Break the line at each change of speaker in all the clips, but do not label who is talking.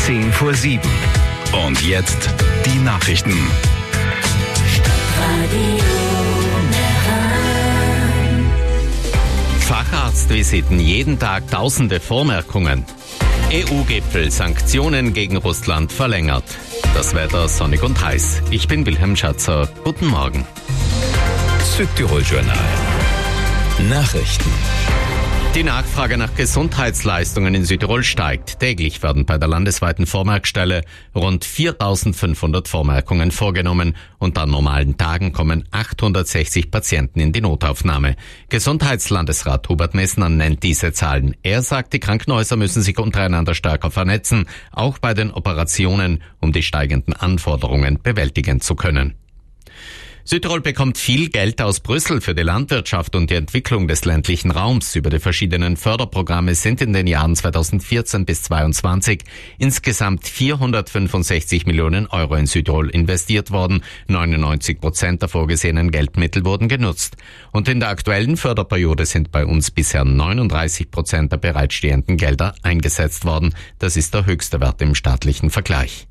7:10. Und jetzt die Nachrichten.
Facharztvisiten, jeden Tag tausende Vormerkungen. EU-Gipfel, Sanktionen gegen Russland verlängert. Das Wetter sonnig und heiß. Ich bin Wilhelm Schatzer. Guten Morgen.
Südtirol-Journal. Nachrichten.
Die Nachfrage nach Gesundheitsleistungen in Südtirol steigt. Täglich werden bei der landesweiten Vormerkstelle rund 4.500 Vormerkungen vorgenommen und an normalen Tagen kommen 860 Patienten in die Notaufnahme. Gesundheitslandesrat Hubert Messner nennt diese Zahlen. Er sagt, die Krankenhäuser müssen sich untereinander stärker vernetzen, auch bei den Operationen, um die steigenden Anforderungen bewältigen zu können. Südtirol bekommt viel Geld aus Brüssel für die Landwirtschaft und die Entwicklung des ländlichen Raums. Über die verschiedenen Förderprogramme sind in den Jahren 2014 bis 2022 insgesamt 465 Millionen Euro in Südtirol investiert worden. 99% der vorgesehenen Geldmittel wurden genutzt. Und in der aktuellen Förderperiode sind bei uns bisher 39% der bereitstehenden Gelder eingesetzt worden. Das ist der höchste Wert im staatlichen Vergleich.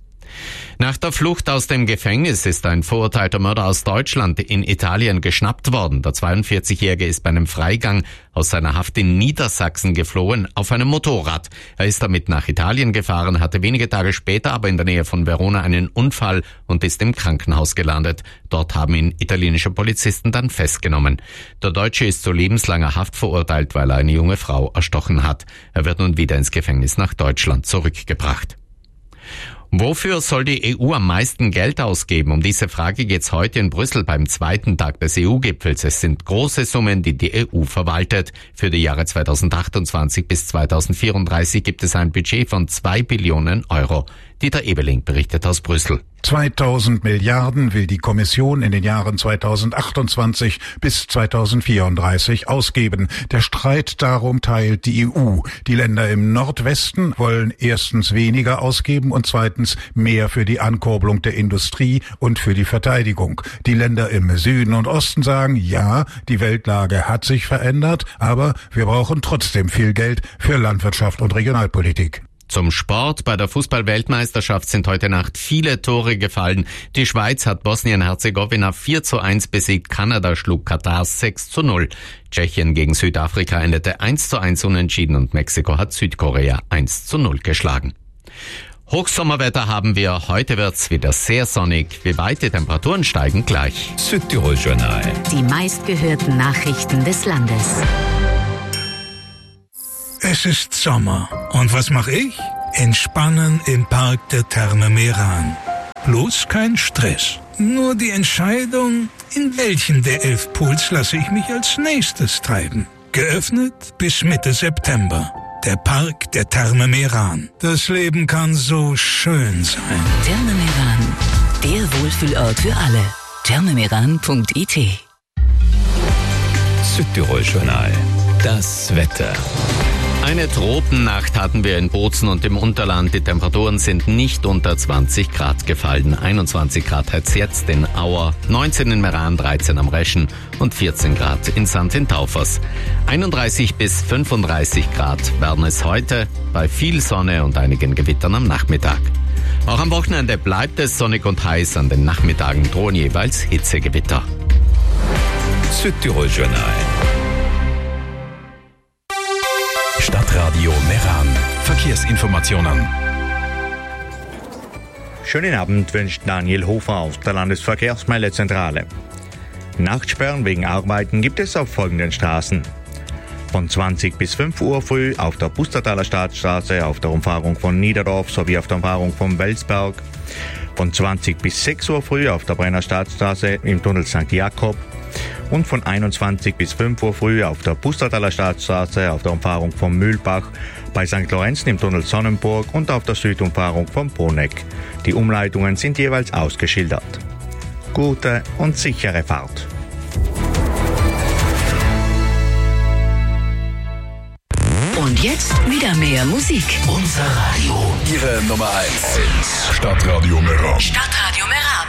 Nach der Flucht aus dem Gefängnis ist ein verurteilter Mörder aus Deutschland in Italien geschnappt worden. Der 42-Jährige ist bei einem Freigang aus seiner Haft in Niedersachsen geflohen auf einem Motorrad. Er ist damit nach Italien gefahren, hatte wenige Tage später aber in der Nähe von Verona einen Unfall und ist im Krankenhaus gelandet. Dort haben ihn italienische Polizisten dann festgenommen. Der Deutsche ist zu lebenslanger Haft verurteilt, weil er eine junge Frau erstochen hat. Er wird nun wieder ins Gefängnis nach Deutschland zurückgebracht. Wofür soll die EU am meisten Geld ausgeben? Um diese Frage geht es heute in Brüssel beim zweiten Tag des EU-Gipfels. Es sind große Summen, die die EU verwaltet. Für die Jahre 2028 bis 2034 gibt es ein Budget von 2 Billionen Euro. Dieter Ebeling berichtet aus Brüssel.
2000 Milliarden will die Kommission in den Jahren 2028 bis 2034 ausgeben. Der Streit darum teilt die EU. Die Länder im Nordwesten wollen erstens weniger ausgeben und zweitens mehr für die Ankurbelung der Industrie und für die Verteidigung. Die Länder im Süden und Osten sagen, ja, die Weltlage hat sich verändert, aber wir brauchen trotzdem viel Geld für Landwirtschaft und Regionalpolitik.
Zum Sport. Bei der Fußball-Weltmeisterschaft sind heute Nacht viele Tore gefallen. Die Schweiz hat Bosnien-Herzegowina 4:1 besiegt. Kanada schlug Katar 6:0. Tschechien gegen Südafrika endete 1:1 unentschieden und Mexiko hat Südkorea 1:0 geschlagen. Hochsommerwetter haben wir. Heute wird's wieder sehr sonnig. Wie weit die Temperaturen steigen gleich.
Südtirol-Journal.
Die meistgehörten Nachrichten des Landes.
Es ist Sommer. Und was mache ich? Entspannen im Park der Therme Meran. Bloß kein Stress. Nur die Entscheidung, in welchen der 11 Pools lasse ich mich als nächstes treiben. Geöffnet bis Mitte September. Der Park der Therme Meran. Das Leben kann so schön sein.
Therme Meran. Der Wohlfühlort für alle. thermemeran.it.
Südtirol-Journal. Das Wetter.
Eine Tropennacht hatten wir in Bozen und im Unterland. Die Temperaturen sind nicht unter 20 Grad gefallen. 21 Grad hat's jetzt in Auer, 19 in Meran, 13 am Reschen und 14 Grad in St. in Taufers. 31 bis 35 Grad werden es heute bei viel Sonne und einigen Gewittern am Nachmittag. Auch am Wochenende bleibt es sonnig und heiß. An den Nachmittagen drohen jeweils Hitzegewitter.
Südtirol-Journal. Stadtradio Meran. Verkehrsinformationen.
Schönen Abend wünscht Daniel Hofer aus der Landesverkehrsmeldezentrale. Nachtsperren wegen Arbeiten gibt es auf folgenden Straßen. Von 20 bis 5 Uhr früh auf der Pustertaler Staatsstraße, auf der Umfahrung von Niederdorf sowie auf der Umfahrung von Welsberg. Von 20 bis 6 Uhr früh auf der Brenner Staatsstraße im Tunnel St. Jakob. Und von 21 bis 5 Uhr früh auf der Pustertaler Staatsstraße auf der Umfahrung von Mühlbach, bei St. Lorenzen im Tunnel Sonnenburg und auf der Südumfahrung von Poneck. Die Umleitungen sind jeweils ausgeschildert. Gute und sichere Fahrt.
Und jetzt wieder mehr Musik.
Unser Radio. Ihre Nummer 1. Stadtradio Meran.
Stadtradio Meran.